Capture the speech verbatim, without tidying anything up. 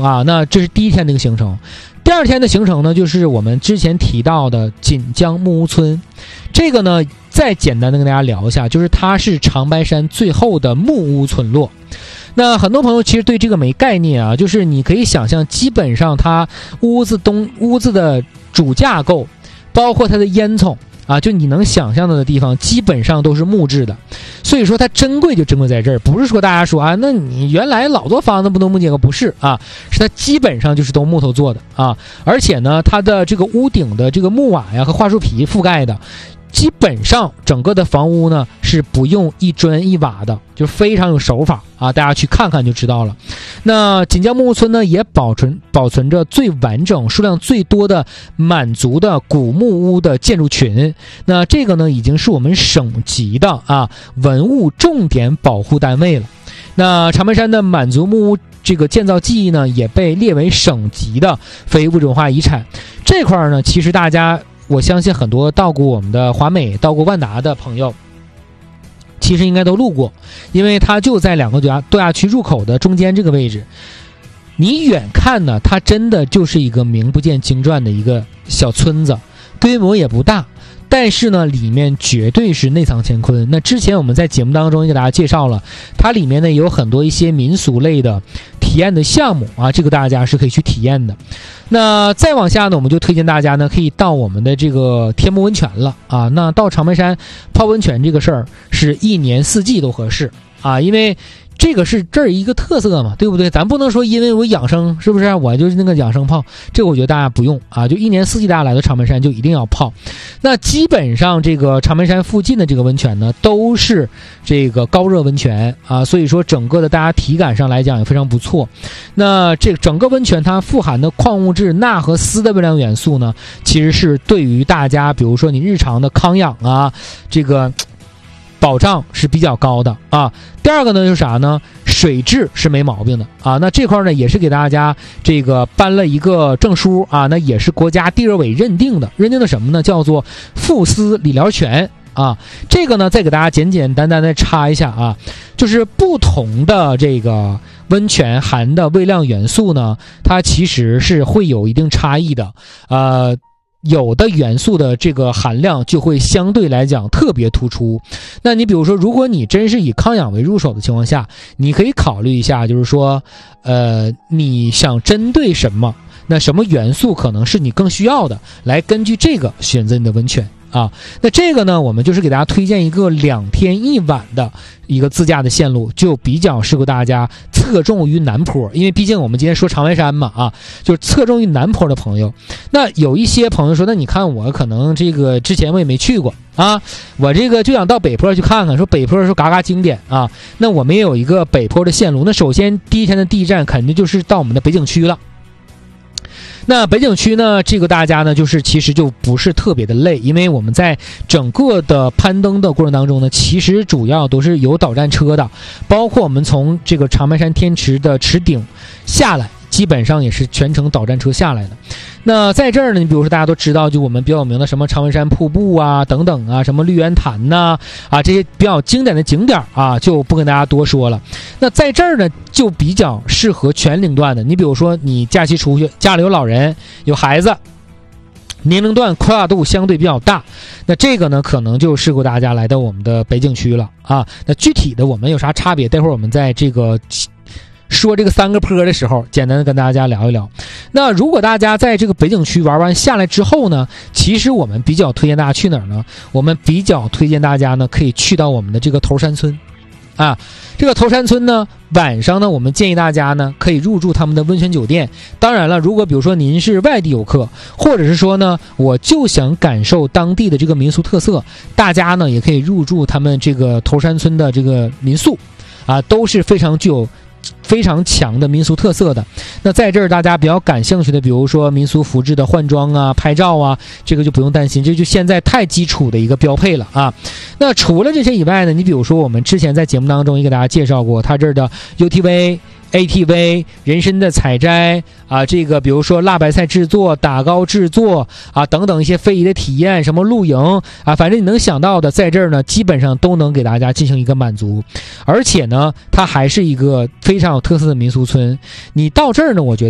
啊。那这是第一天的一个行程。第二天的行程呢，就是我们之前提到的锦江木屋村。这个呢，再简单的跟大家聊一下，就是它是长白山最后的木屋村落。那很多朋友其实对这个没概念啊，就是你可以想象，基本上它屋子东屋子的主架构，包括它的烟囱啊，就你能想象到的地方，基本上都是木质的。所以说它珍贵就珍贵在这儿，不是说大家说啊，那你原来老多房子不都木结构？不是啊，是它基本上就是都木头做的啊。而且呢，它的这个屋顶的这个木瓦呀和桦树皮覆盖的，基本上整个的房屋呢是不用一砖一瓦的，就非常有手法啊，大家去看看就知道了。那锦江木屋村呢，也保存保存着最完整、数量最多的满族的古木屋的建筑群。那这个呢，已经是我们省级的啊文物重点保护单位了。那长白山的满族木屋这个建造技艺呢，也被列为省级的非物质文化遗产。这块呢，其实大家，我相信很多到过我们的华美、到过万达的朋友，其实应该都路过，因为它就在两个度假度假区入口的中间这个位置。你远看呢，它真的就是一个名不见经传的一个小村子，规模也不大，但是呢，里面绝对是内藏乾坤。那之前我们在节目当中也给大家介绍了，它里面呢有很多一些民俗类的体验的项目啊，这个大家是可以去体验的。那再往下呢，我们就推荐大家呢可以到我们的这个天目温泉了啊。那到长白山泡温泉这个事儿是一年四季都合适啊，因为这个是这儿一个特色嘛，对不对？咱不能说因为我养生，是不是？我就是那个养生泡，这个我觉得大家不用啊，就一年四季大家来到长白山就一定要泡。那基本上这个长白山附近的这个温泉呢，都是这个高热温泉啊，所以说整个的大家体感上来讲也非常不错。那这整个温泉它富含的矿物质钠和锶的微量元素呢，其实是对于大家，比如说你日常的康养啊，这个保障是比较高的啊。第二个呢就是啥呢？水质是没毛病的啊。那这块呢也是给大家这个颁了一个证书啊，那也是国家地热委认定的，认定的什么呢？叫做富斯理疗泉啊。这个呢再给大家简简单单的插一下啊，就是不同的这个温泉含的微量元素呢，它其实是会有一定差异的，呃。有的元素的这个含量就会相对来讲特别突出。那你比如说，如果你真是以康养为入手的情况下，你可以考虑一下，就是说呃你想针对什么，那什么元素可能是你更需要的，来根据这个选择你的温泉啊。那这个呢，我们就是给大家推荐一个两天一晚的一个自驾的线路，就比较适合大家侧重于南坡，因为毕竟我们今天说长白山嘛啊，就是侧重于南坡的朋友。那有一些朋友说，那你看我可能这个之前我也没去过啊，我这个就想到北坡去看看，说北坡说嘎嘎经典啊。那我们也有一个北坡的线路，那首先第一天的第一站肯定就是到我们的北景区了。那北景区呢，这个大家呢就是其实就不是特别的累，因为我们在整个的攀登的过程当中呢，其实主要都是有导战车的，包括我们从这个长白山天池的池顶下来，基本上也是全程导战车下来的。那在这儿呢，你比如说大家都知道，就我们比较有名的什么长白山瀑布啊等等啊，什么绿园潭呐 啊, 啊这些比较经典的景点啊，就不跟大家多说了。那在这儿呢，就比较适合全龄段的。你比如说你假期出去，家里有老人有孩子，年龄段跨度相对比较大，那这个呢可能就适合大家来到我们的北景区了啊。那具体的我们有啥差别，待会儿我们在这个说这个三个坡的时候简单的跟大家聊一聊。那如果大家在这个北景区玩完下来之后呢，其实我们比较推荐大家去哪儿呢？我们比较推荐大家呢可以去到我们的这个头山村啊。这个头山村呢，晚上呢我们建议大家呢可以入住他们的温泉酒店。当然了，如果比如说您是外地游客，或者是说呢我就想感受当地的这个民俗特色，大家呢也可以入住他们这个头山村的这个民宿啊，都是非常具有非常强的民俗特色的。那在这儿大家比较感兴趣的，比如说民俗服饰的换装啊、拍照啊，这个就不用担心，这就现在太基础的一个标配了啊。那除了这些以外呢，你比如说我们之前在节目当中也给大家介绍过，它这儿的 U T V、A T V、人参的采摘啊，这个比如说辣白菜制作、打糕制作啊等等一些非遗的体验，什么露营啊，反正你能想到的，在这儿呢基本上都能给大家进行一个满足。而且呢，它还是一个非常有特色的民俗村。你到这儿呢，我觉得